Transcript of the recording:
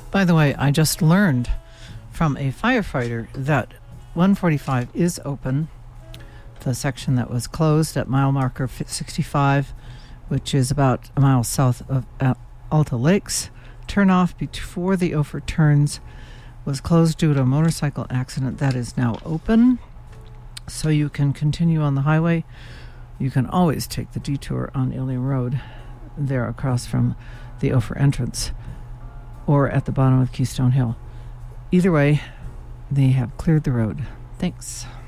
By the way, I just learned from a firefighter that 145 is open, the section that was closed at mile marker 65, which is about a mile south of Alta Lakes. Turnoff before the Ophir turns was closed due to a motorcycle accident. That is now open, so you can continue on the highway. You can always take the detour on Ilium Road there across from the Ophir entrance or at the bottom of Keystone Hill. Either way, they have cleared the road. Thanks.